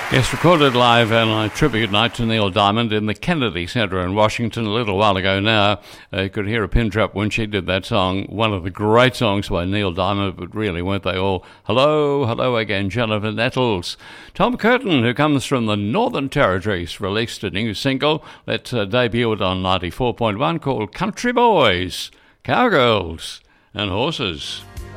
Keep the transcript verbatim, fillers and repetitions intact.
Yes, recorded live and a tribute night to Neil Diamond in the Kennedy Center in Washington a little while ago now. Uh, you could hear a pin drop when she did that song. One of the great songs by Neil Diamond, but really, weren't they all? Hello, hello again, Jennifer Nettles. Tom Curtin, who comes from the Northern Territories, released a new single that uh, debuted on ninety-four point one called Country Boys, Cowgirls and Horses.